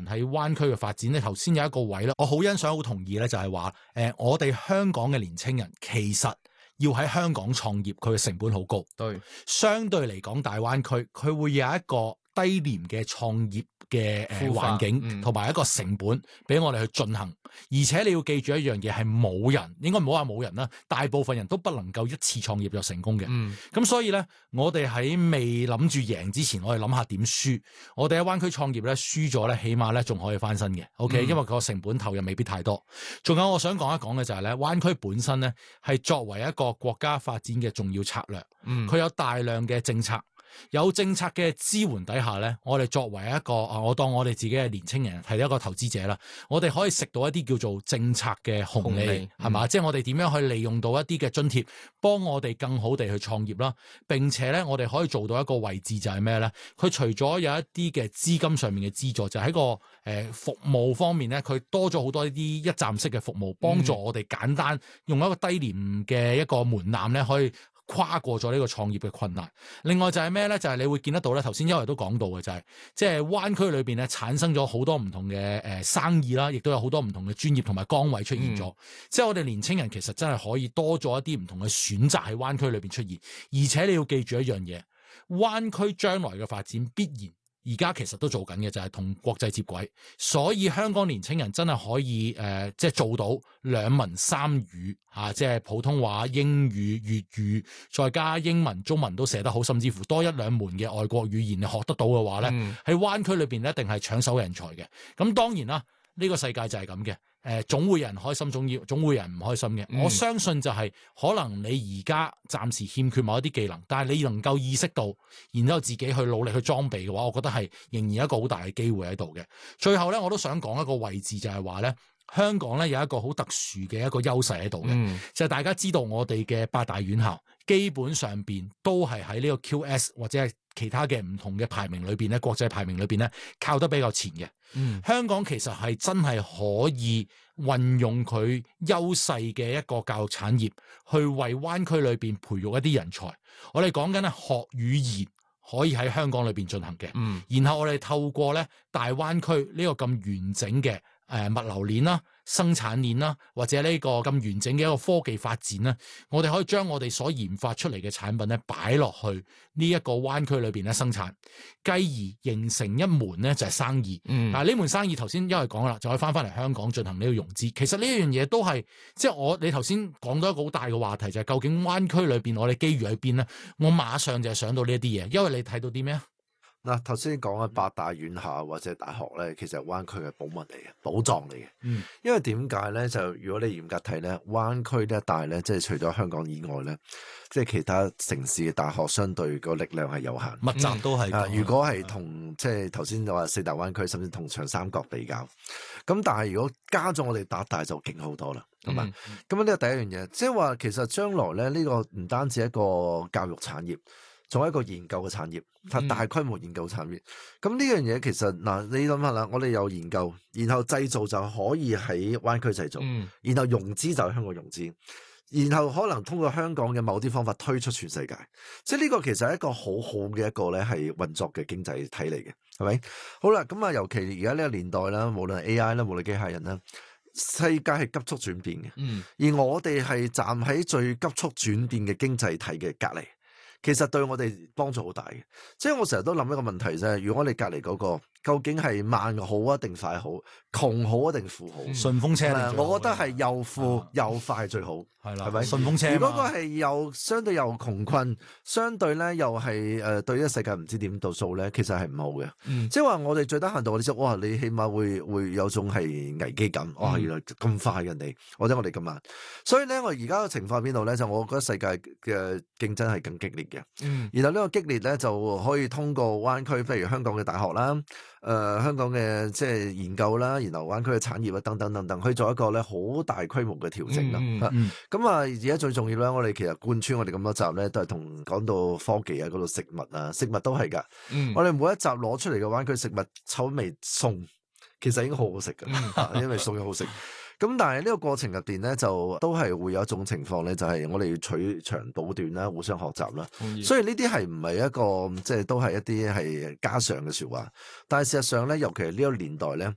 喺灣區嘅發展咧，頭先有一個位咧，我好欣賞、好同意咧，就係話我哋香港嘅年青人其實要喺香港創業，佢嘅成本好高。 對， 相對嚟講，大灣區佢會有一個低廉嘅創業嘅環境，同埋一個成本俾我哋去進行。而且你要記住一樣嘢係冇人，應該唔好話冇人啦，大部分人都不能夠一次創業就成功嘅。咁所以咧，我哋喺未諗住贏之前，我哋諗下點輸。我哋喺灣區創業咧，輸咗咧，起碼咧仲可以翻身嘅。OK，因為個成本投入未必太多。仲有我想講一講嘅就係咧，灣區本身咧係作為一個國家發展嘅重要策略，佢有大量嘅政策。有政策嘅支援底下咧，我哋作為一個我當我哋自己嘅年青人係一個投資者啦，我哋可以食到一啲叫做政策嘅紅利，係嘛？即係我哋點樣去利用到一啲嘅津貼，幫我哋更好地去創業啦。並且咧，我哋可以做到一個位置就係咩咧？佢除咗有一啲嘅資金上面嘅資助，就喺個服務方面咧，佢多咗好多呢啲一站式嘅服務，幫助我哋簡單用一個低廉嘅一個門檻咧，可以跨過咗呢個創業嘅困難。另外就係咩咧？就係你會見得到咧，頭先因為都講到嘅就係，即係灣區裏邊咧產生咗好多唔同嘅生意啦，亦都有好多唔同嘅專業同埋崗位出現咗。即係我哋年青人其實真係可以多咗一啲唔同嘅選擇喺灣區裏邊出現。而且你要記住一樣嘢，灣區將來嘅發展必然。而家其實都做緊嘅就係同國際接軌，所以香港年青人真係可以即係做到兩文三語即係普通話、英語、粵語，再加英文、中文都寫得好，甚至乎多一兩門嘅外國語言你學得到嘅話咧，喺灣區裏邊一定係搶手人才嘅。咁當然啦，呢個世界就係咁嘅。總會有人開心，總會有人唔開心嘅。我相信就係可能你而家暫時欠缺某一啲技能，但係你能夠意識到，然之後自己去努力去裝備嘅話，我覺得係仍然有一個好大嘅機會喺度嘅。最後咧，我都想講一個位置就係話咧，香港咧有一個好特殊嘅一個優勢喺度嘅，就係大家知道我哋嘅八大院校基本上邊都係喺呢個 QS 或者係其他嘅唔同嘅排名裏邊咧，國際排名裏邊咧靠得比較前嘅。香港其實係真係可以運用佢優勢嘅一個教育產業，去為灣區裏邊培育一啲人才。我哋講緊咧學語言可以喺香港裏邊進行嘅，然後我哋透過咧大灣區呢個咁完整嘅物流鏈啦、生產鏈啦，或者呢個咁完整嘅一個科技發展啦，我哋可以將我哋所研發出嚟嘅產品咧擺落去呢一個灣區裏邊咧生產，繼而形成一門咧就係生意。但係呢門生意頭先因為講啦，就可以翻嚟香港進行呢個融資。其實呢樣嘢都係即係你頭先講到一個好大嘅話題，就係究竟灣區裏邊我哋機遇喺邊咧？我馬上就係想到呢一啲嘢，因為你睇到啲咩啊？ 嗱，頭先講嘅八大院校或者大學咧，其實係灣區嘅寶物嚟嘅，寶藏嚟嘅。因為點解咧？就如果你嚴格睇咧，灣區呢一帶咧，即係除咗香港以外咧，即係其他城市嘅大學相對個力量係有限， 密集都係。 如果係同即係頭先就話四大灣區，甚至同長三角比較，咁但係如果加咗我哋八大就勁好多啦，係嘛？咁呢個第一樣嘢，即係話其實將來咧呢個唔單止一個教育產業。仲有一個研究嘅產業，係大規模研究產業。咁呢樣嘢其實你諗下啦，我哋有研究，然後製造就可以喺灣區製造，然後融資就喺香港融資，然後可能通過香港嘅某啲方法推出全世界。即係呢個其實係一個好好嘅一個咧係運作嘅經濟體嚟嘅，係咪？好啦，咁尤其而家呢個年代啦，無論 AI 啦，無論機械人啦，世界係急速轉變嘅，而我哋係站喺最急速轉變嘅經濟體嘅隔離。其實對我哋幫助好大嘅，即係我成日都諗一個問題啫。如果你隔離嗰個究竟係慢好啊定快好，窮好啊定富好？ 順風車我覺得係又富又快最好，係咪？ 順風車。 如果個係又相對又窮困，相對咧又係對呢個世界唔知點度數咧，其實係唔好嘅。即係話我哋最低限度我哋知，哇！你起碼會有種係危機感，哇！原來咁快人哋，或者我哋咁慢。所以咧，我而家嘅情況喺邊度咧？就我覺得世界嘅競爭係更激烈嘅。然後呢個激烈咧就可以通過灣區，譬如香港嘅大學啦，香港嘅即係研究啦，然後灣區嘅產業啊等等等等，去做一個咧好大規模嘅調整啦。咁而家最重要咧，我哋其實貫穿我哋咁多集咧，都係同講到科技啊，嗰度食物啊，食物都係噶。我哋每一集攞出嚟嘅灣區食物臭味餸，其實已經好好食噶，因為餸好食。咁但係呢個過程入邊咧，就都係會有一種情況咧，就係我哋要取長補短啦，互相學習啦。所以呢啲係唔係一個即係都係一啲係家常嘅說話。但係事實上咧，尤其係呢個年代咧，